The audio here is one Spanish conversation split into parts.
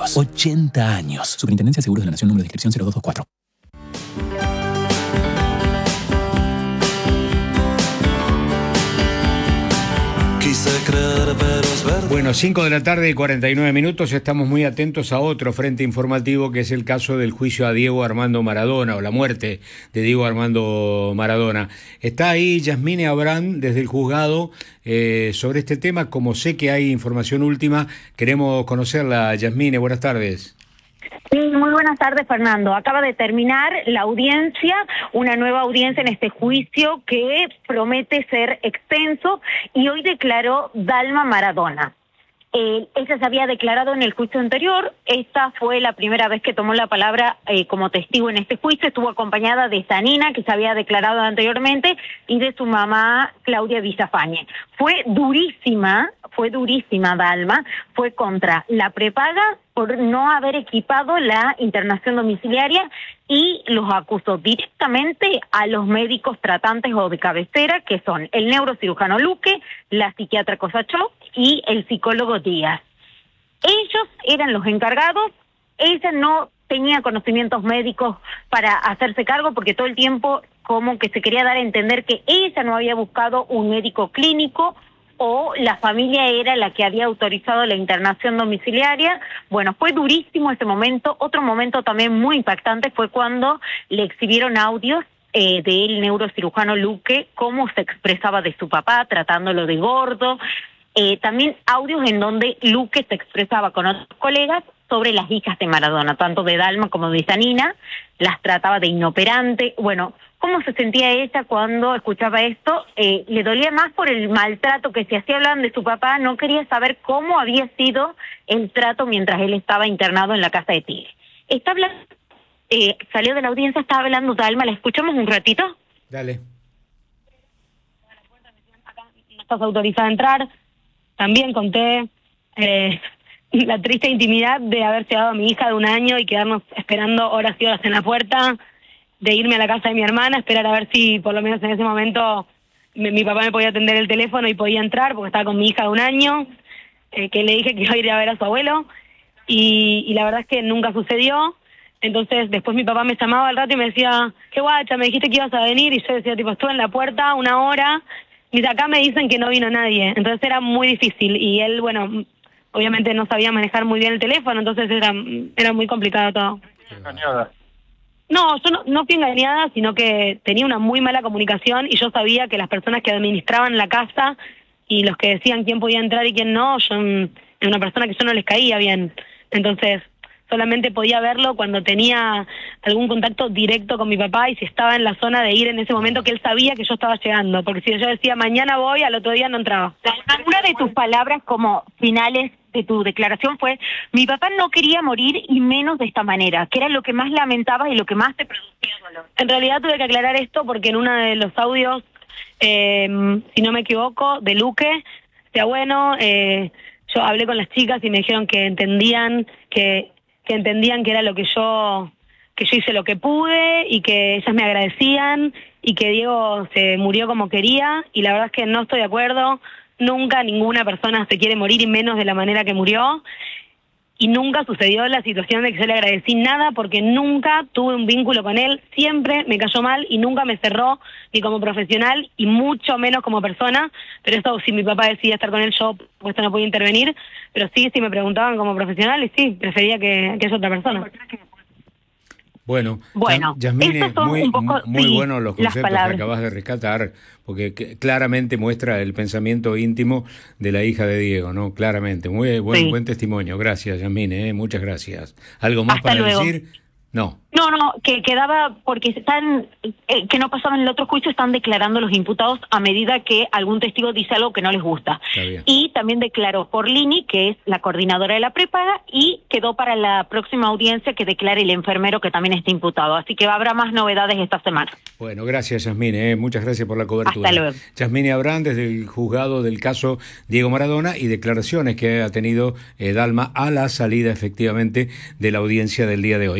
Seguros. 80 años. Superintendencia de Seguros de la Nación, número de inscripción 0224. Bueno, 5 de la tarde y 49 minutos. Estamos muy atentos a otro frente informativo, que es el caso del juicio a Diego Armando Maradona, o la muerte de Diego Armando Maradona. Está ahí Yasmine Abrán desde el juzgado sobre este tema. Como sé que hay información última, queremos conocerla. Yasmine, buenas tardes. Sí, muy buenas tardes, Fernando. Acaba de terminar la audiencia, una nueva audiencia en este juicio que promete ser extenso, y hoy declaró Dalma Maradona. Ella se había declarado en el juicio anterior. Esta fue la primera vez que tomó la palabra como testigo en este juicio. Estuvo acompañada de Sanina, que se había declarado anteriormente, y de su mamá, Claudia Villafañe. Fue durísima Dalma. Fue contra la prepaga por no haber equipado la internación domiciliaria, y los acusó directamente a los médicos tratantes o de cabecera, que son el neurocirujano Luque, la psiquiatra Cosachó y el psicólogo Díaz. Ellos eran los encargados. Ella no tenía conocimientos médicos para hacerse cargo, porque todo el tiempo como que se quería dar a entender que ella no había buscado un médico clínico, o la familia era la que había autorizado la internación domiciliaria. Bueno, fue durísimo ese momento. Otro momento también muy impactante fue cuando le exhibieron audios del neurocirujano Luque, cómo se expresaba de su papá, tratándolo de gordo. También audios en donde Luque se expresaba con otros colegas sobre las hijas de Maradona, tanto de Dalma como de Sanina, las trataba de inoperante. Bueno, ¿cómo se sentía ella cuando escuchaba esto? Le dolía más por el maltrato que se hacía. Hablaban de su papá, no quería saber cómo había sido el trato mientras él estaba internado en la casa de Tigre. Está hablando, salió de la audiencia, estaba hablando Dalma. ¿La escuchamos un ratito? Dale. No estás autorizada a entrar. También conté la triste intimidad de haber llegado a mi hija de 1 año y quedarnos esperando horas y horas en la puerta, de irme a la casa de mi hermana, esperar a ver si por lo menos en ese momento mi papá me podía atender el teléfono y podía entrar, porque estaba con mi hija de 1 año, que le dije que iba a ir a ver a su abuelo, y la verdad es que nunca sucedió. Entonces después mi papá me llamaba al rato y me decía, qué guacha, me dijiste que ibas a venir, y yo decía, tipo, estuve en la puerta 1 hora, y acá me dicen que no vino nadie. Entonces era muy difícil, y él, bueno, obviamente no sabía manejar muy bien el teléfono, entonces era muy complicado todo. No, yo no fui engañada, sino que tenía una muy mala comunicación, y yo sabía que las personas que administraban la casa y los que decían quién podía entrar y quién no, yo era una persona que yo no les caía bien. Entonces solamente podía verlo cuando tenía algún contacto directo con mi papá, y si estaba en la zona de ir en ese momento que él sabía que yo estaba llegando, porque si yo decía mañana voy, al otro día no entraba. Una de tus palabras como finales de tu declaración fue: mi papá no quería morir, y menos de esta manera, que era lo que más lamentabas y lo que más te producía dolor. En realidad tuve que aclarar esto porque en uno de los audios, si no me equivoco, de Luque, decía, bueno, yo hablé con las chicas y me dijeron que entendían que era lo que yo hice lo que pude, y que ellas me agradecían, y que Diego se murió como quería, y la verdad es que no estoy de acuerdo. Nunca ninguna persona se quiere morir, y menos de la manera que murió, y nunca sucedió la situación de que yo le agradecí nada, porque nunca tuve un vínculo con él. Siempre me cayó mal y nunca me cerró, ni como profesional y mucho menos como persona. Pero eso, si mi papá decidía estar con él, yo pues no podía intervenir. Pero sí, si me preguntaban como profesional, y sí, prefería que es otra persona. Bueno, Bueno, Yasmine, muy buenos los conceptos que acabas de rescatar, porque claramente muestra el pensamiento íntimo de la hija de Diego, ¿no? Claramente, muy buen testimonio. Gracias, Yasmine, muchas gracias. ¿Algo más para decir? No, que quedaba, porque están, que no pasaba en el otro juicio, están declarando los imputados a medida que algún testigo dice algo que no les gusta. Y también declaró Porlini, que es la coordinadora de la prepaga, y quedó para la próxima audiencia que declare el enfermero, que también está imputado. Así que habrá más novedades esta semana. Bueno, gracias, Yasmine, muchas gracias por la cobertura. Hasta luego. Yasmine Abrán, desde el juzgado del caso Diego Maradona, y declaraciones que ha tenido Dalma a la salida, efectivamente, de la audiencia del día de hoy. ¿Qué temperatura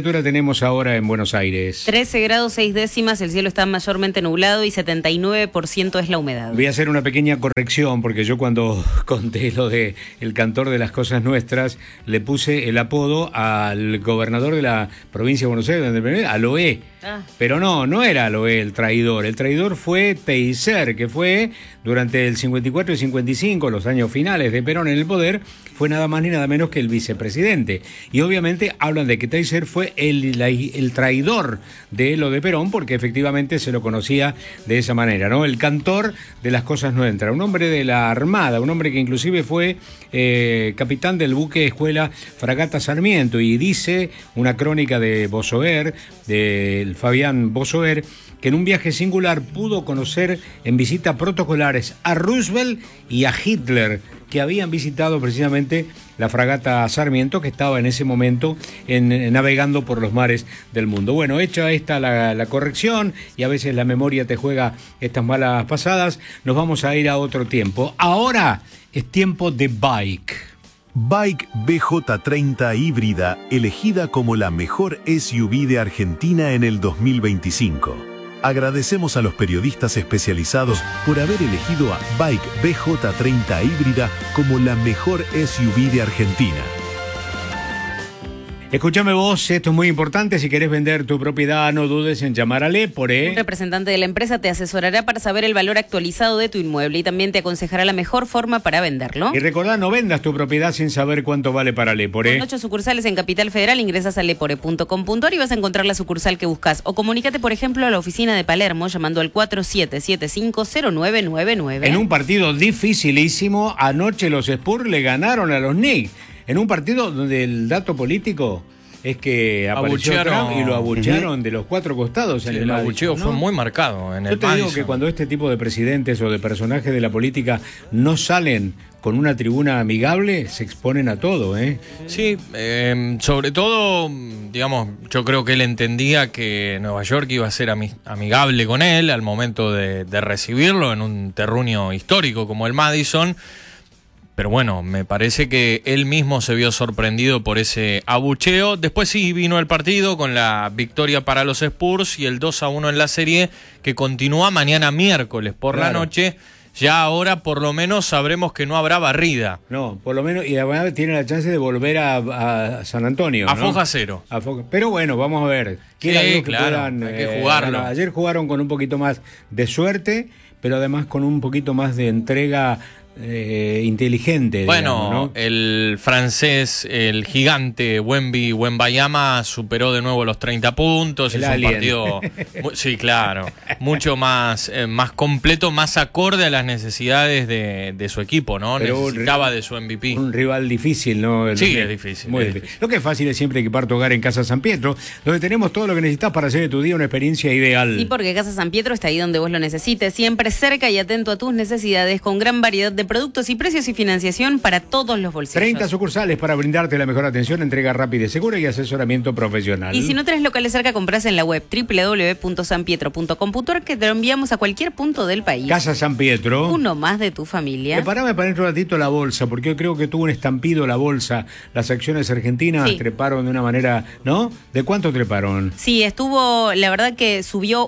temperatura tenemos ahora en Buenos Aires? 13 grados 6 décimas, el cielo está mayormente nublado y 79% es la humedad. Voy a hacer una pequeña corrección, porque yo cuando conté lo de el cantor de las cosas nuestras, le puse el apodo al gobernador de la provincia de Buenos Aires, Aloé. Pero no era Aloé el traidor. El traidor fue Teisser, que fue durante el 54 y 55, los años finales de Perón en el poder, fue nada más ni nada menos que el vicepresidente. Y obviamente hablan de que Teisser fue el traidor de lo de Perón, porque efectivamente se lo conocía de esa manera, ¿no? El cantor de las cosas nuestras, un hombre de la Armada, un hombre que inclusive fue capitán del buque escuela Fragata Sarmiento, y dice una crónica de Bosoer, del Fabián Bosoer, que en un viaje singular pudo conocer en visitas protocolares a Roosevelt y a Hitler, que habían visitado precisamente la fragata Sarmiento, que estaba en ese momento navegando por los mares del mundo. Bueno, hecha esta la corrección, y a veces la memoria te juega estas malas pasadas, nos vamos a ir a otro tiempo. Ahora es tiempo de Bike. Bike BJ30 híbrida, elegida como la mejor SUV de Argentina en el 2025. Agradecemos a los periodistas especializados por haber elegido a Bike BJ30 híbrida como la mejor SUV de Argentina. Escúchame vos, esto es muy importante. Si querés vender tu propiedad, no dudes en llamar a Lepore. Un representante de la empresa te asesorará para saber el valor actualizado de tu inmueble y también te aconsejará la mejor forma para venderlo. Y recordá, no vendas tu propiedad sin saber cuánto vale para Lepore. Con 8 sucursales en Capital Federal, ingresas a lepore.com.ar y vas a encontrar la sucursal que buscas. O comunícate, por ejemplo, a la oficina de Palermo llamando al 47750999. En un partido dificilísimo, anoche los Spurs le ganaron a los Knicks. En un partido donde el dato político es que apareció Trump y lo abuchearon de los cuatro costados. Sí, en el abucheo, ¿no? Fue muy marcado en el Yo te digo Madison. que cuando este tipo de presidentes o de personajes de la política no salen con una tribuna amigable, se exponen a todo, ¿eh? Sí, sobre todo, digamos, yo creo que él entendía que Nueva York iba a ser amigable con él al momento de recibirlo en un terruño histórico como el Madison. Pero bueno, me parece que él mismo se vio sorprendido por ese abucheo. Después sí vino el partido con la victoria para los Spurs y el 2-1 en la serie, que continúa mañana miércoles por la noche. Ya ahora por lo menos sabremos que no habrá barrida. No, por lo menos, y además tiene la chance de volver a San Antonio, A ¿no? Foja cero. Pero bueno, vamos a ver. Sí, claro, hay que jugarlo. Ayer jugaron con un poquito más de suerte, pero además con un poquito más de entrega inteligente. Bueno, digamos, ¿no? el francés, el gigante Wembayama superó de nuevo los 30 puntos. El es alien. un partido, sí, claro, mucho más completo, más acorde a las necesidades de su equipo, ¿no? Pero necesitaba de su MVP. Un rival difícil, ¿no? Sí, es difícil. Muy difícil. Lo que es fácil es siempre equipar tu hogar en Casa San Pietro, donde tenemos todo lo que necesitas para hacer de tu día una experiencia ideal. Sí, porque Casa San Pietro está ahí donde vos lo necesites, siempre cerca y atento a tus necesidades, con gran variedad de productos y precios y financiación para todos los bolsillos. 30 sucursales para brindarte la mejor atención, entrega rápida y segura y asesoramiento profesional. Y si no tenés locales cerca, comprás en la web www.sanpietro.com.ar, que te lo enviamos a cualquier punto del país. Casa San Pietro. Uno más de tu familia. Preparame para dentro un ratito la bolsa, porque yo creo que tuvo un estampido la bolsa. Las acciones argentinas treparon de una manera, ¿no? ¿De cuánto treparon? Sí, estuvo, la verdad que subió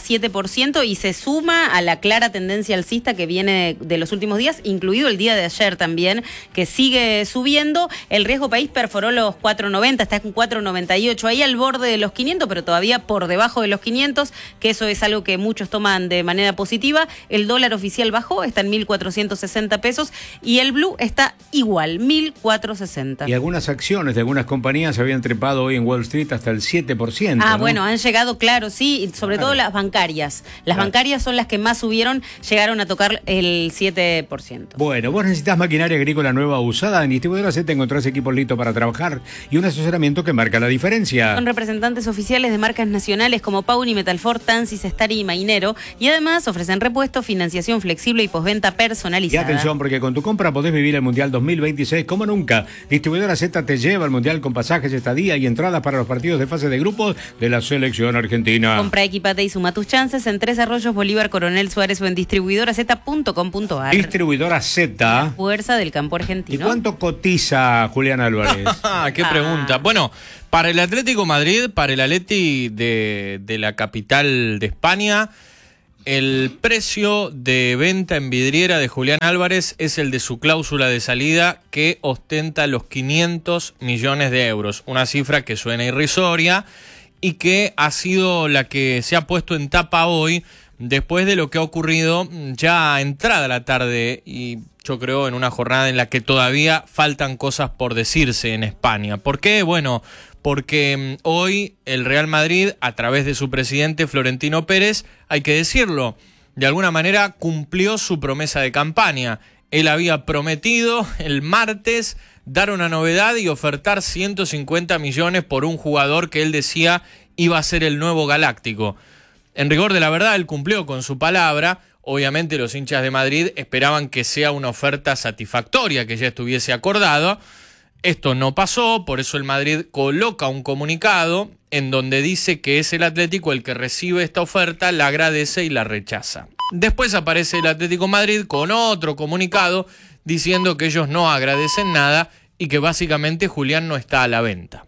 1,7% y se suma a la clara tendencia alcista que viene de los últimos días, incluido el día de ayer también, que sigue subiendo. El riesgo país perforó los 4.90, está en 4.98, ahí al borde de los 500, pero todavía por debajo de los 500, que eso es algo que muchos toman de manera positiva. El dólar oficial bajó, está en 1.460 pesos, y el blue está igual, 1.460. Y algunas acciones de algunas compañías habían trepado hoy en Wall Street hasta el 7%. Ah, ¿no? bueno, han llegado, claro, sí, y sobre todo las bancarias. Las bancarias son las que más subieron, llegaron a tocar el 7%. Bueno, vos necesitas maquinaria agrícola nueva o usada. En Distribuidora Z encontrás equipos listos para trabajar y un asesoramiento que marca la diferencia. Son representantes oficiales de marcas nacionales como Pauni, Metalfor, Tansis, Stari y Mainero, y además ofrecen repuesto, financiación flexible y postventa Y personalizada. atención, porque con tu compra podés vivir el Mundial 2026 como nunca. Distribuidora Z te lleva al Mundial con pasajes, estadía y entradas para los partidos de fase de grupos de la selección argentina. Compra, equipate y suma tus chances en Tres Arroyos, Bolívar, Coronel Suárez o en distribuidoraz.com.ar. Distribuidora distribuidora Z. Fuerza del campo ¿Y argentino. cuánto cotiza Julián Álvarez? ¡Qué pregunta! Bueno, para el Atlético Madrid, para el Atleti de la capital de España, el precio de venta en vidriera de Julián Álvarez es el de su cláusula de salida, que ostenta los 500 millones de euros. Una cifra que suena irrisoria y que ha sido la que se ha puesto en tapa hoy, después de lo que ha ocurrido ya entrada la tarde, y yo creo en una jornada en la que todavía faltan cosas por decirse en España. ¿Por qué? Bueno, porque hoy el Real Madrid, a través de su presidente Florentino Pérez, hay que decirlo, de alguna manera cumplió su promesa de campaña. Él había prometido el martes dar una novedad y ofertar 150 millones por un jugador que él decía iba a ser el nuevo Galáctico. En rigor de la verdad, él cumplió con su palabra. Obviamente los hinchas de Madrid esperaban que sea una oferta satisfactoria, que ya estuviese acordado. Esto no pasó, por eso el Madrid coloca un comunicado en donde dice que es el Atlético el que recibe esta oferta, la agradece y la rechaza. Después aparece el Atlético Madrid con otro comunicado diciendo que ellos no agradecen nada y que básicamente Julián no está a la venta.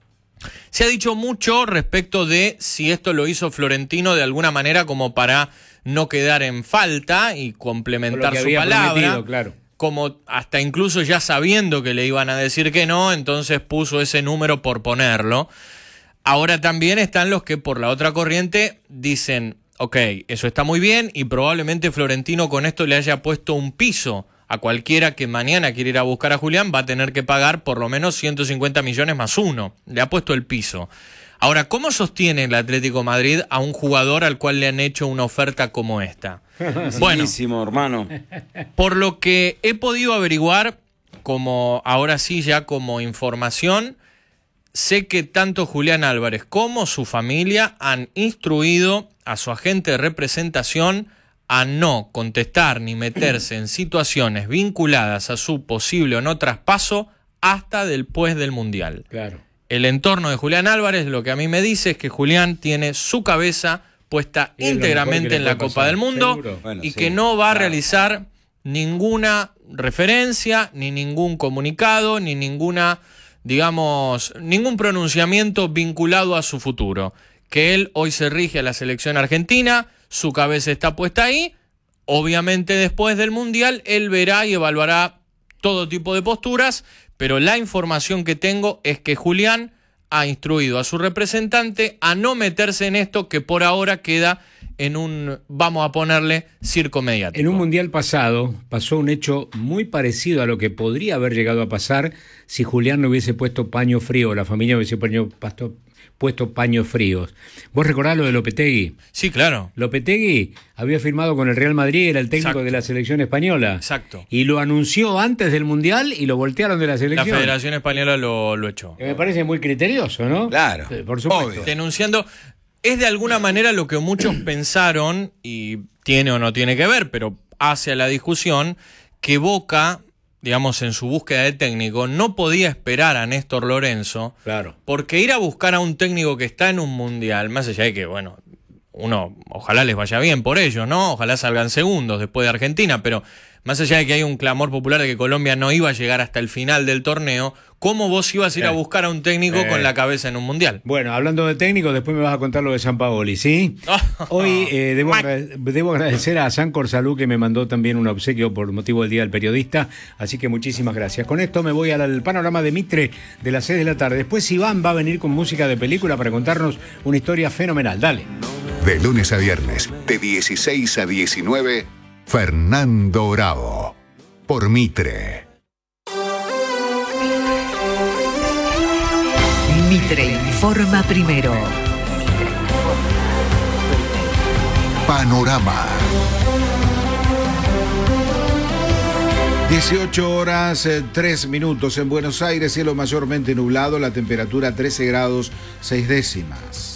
Se ha dicho mucho respecto de si esto lo hizo Florentino de alguna manera como para no quedar en falta y complementar su palabra. Claro. Como hasta incluso ya sabiendo que le iban a decir que no, entonces puso ese número por ponerlo. Ahora también están los que por la otra corriente dicen, ok, eso está muy bien y probablemente Florentino con esto le haya puesto un piso a cualquiera que mañana quiera ir a buscar a Julián, va a tener que pagar por lo menos 150 millones más uno. Le ha puesto el piso. Ahora, ¿cómo sostiene el Atlético Madrid a un jugador al cual le han hecho una oferta como esta? Bueno, hermano. Por lo que he podido averiguar, como ahora sí ya como información, sé que tanto Julián Álvarez como su familia han instruido a su agente de representación a no contestar ni meterse en situaciones vinculadas a su posible o no traspaso hasta después del Mundial. Claro. El entorno de Julián Álvarez lo que a mí me dice es que Julián tiene su cabeza puesta íntegramente en la Copa del Mundo y que no va a realizar ninguna referencia, ni ningún comunicado, ni ninguna, digamos, ningún pronunciamiento vinculado a su futuro. Que él hoy se rige a la selección argentina, su cabeza está puesta ahí, obviamente después del Mundial él verá y evaluará todo tipo de posturas, pero la información que tengo es que Julián ha instruido a su representante a no meterse en esto que por ahora queda en un, vamos a ponerle, circo mediático. En un mundial pasado pasó un hecho muy parecido a lo que podría haber llegado a pasar si Julián no hubiese puesto paño frío, la familia hubiese puesto paños fríos. ¿Vos recordás lo de Lopetegui? Sí, claro. Lopetegui había firmado con el Real Madrid, era el técnico Exacto. de la selección española. Exacto. Y lo anunció antes del mundial y lo voltearon de la La selección. Federación Española lo echó. Me parece muy criterioso, ¿no? Claro. Por supuesto. Obvio. Denunciando, es de alguna manera lo que muchos pensaron, y tiene o no tiene que ver, pero hace a la discusión, que Boca, digamos, en su búsqueda de técnico, no podía esperar a Néstor Lorenzo, Claro. porque ir a buscar a un técnico que está en un mundial, más allá de que, bueno, uno, ojalá les vaya bien por ello, ¿no? Ojalá salgan segundos después de Argentina, pero más allá de que hay un clamor popular de que Colombia no iba a llegar hasta el final del torneo, ¿cómo vos ibas a ir a buscar a un técnico con la cabeza en un mundial? Bueno, hablando de técnicos, después me vas a contar lo de Sampaoli, ¿sí? Hoy debo agradecer a Sancor Salud que me mandó también un obsequio por motivo del Día del Periodista, así que muchísimas gracias. Con esto me voy al panorama de Mitre de las 6 de la tarde. Después Iván va a venir con música de película para contarnos una historia fenomenal. Dale. De lunes a viernes, de 16 a 19, Fernando Bravo, por Mitre. Mitre informa primero. Panorama. 18 horas 3 minutos en Buenos Aires, cielo mayormente nublado, la temperatura 13 grados 6 décimas.